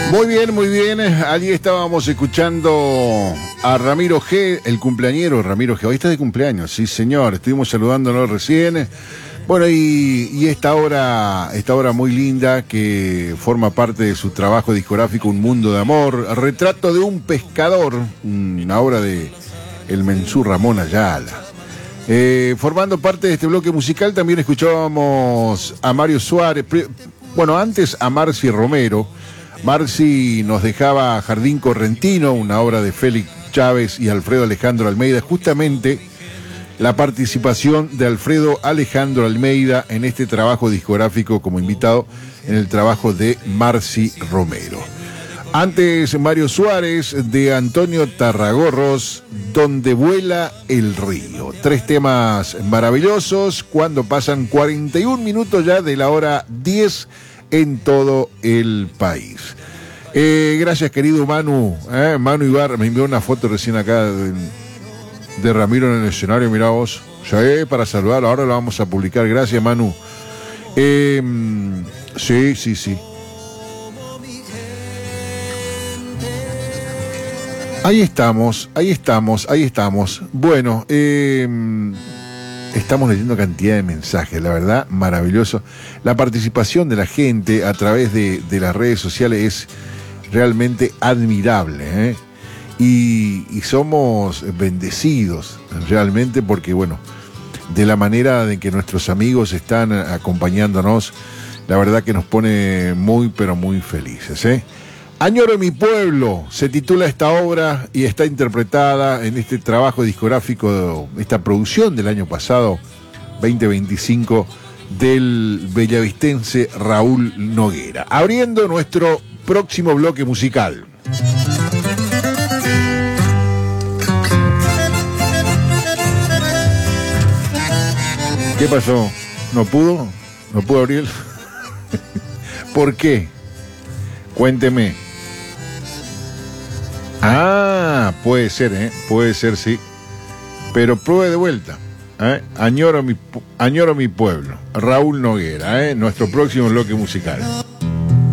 Muy bien, muy bien. Allí estábamos escuchando a Ramiro G, el cumpleañero Ramiro G. Hoy está de cumpleaños, sí señor. Estuvimos saludándolo recién. Bueno, y esta obra muy linda que forma parte de su trabajo discográfico Un Mundo de Amor, Retrato de un Pescador, una obra de el Mensú Ramón Ayala. Formando parte de este bloque musical también escuchábamos a Mario Suárez, bueno, antes a Marci Romero. Marci nos dejaba Jardín Correntino, una obra de Félix Chávez y Alfredo Alejandro Almeida, justamente la participación de Alfredo Alejandro Almeida en este trabajo discográfico como invitado en el trabajo de Marci Romero. Antes Mario Suárez de Antonio Tarragorros, Donde vuela el río. 3 temas maravillosos cuando pasan 41 minutos ya de la hora 10 en todo el país. Gracias querido Manu. Manu Ibarra me envió una foto recién acá de Ramiro en el escenario, mirá vos. Ya para saludarlo, ahora lo vamos a publicar. Gracias Manu. Sí. Ahí estamos. Bueno, estamos leyendo cantidad de mensajes, la verdad, maravilloso. La participación de la gente a través de las redes sociales es realmente admirable, y somos bendecidos realmente porque, bueno, de la manera en que nuestros amigos están acompañándonos, la verdad que nos pone muy, pero muy felices, Añoro mi pueblo, se titula esta obra y está interpretada en este trabajo discográfico, esta producción del año pasado, 2025, del bellavistense Raúl Noguera. Abriendo nuestro próximo bloque musical. ¿Qué pasó? ¿No pudo? ¿No pudo abrir? ¿Por qué? Cuénteme. Puede ser, puede ser, sí. Pero pruebe de vuelta. Añoro mi pueblo. Raúl Noguera, nuestro próximo bloque musical.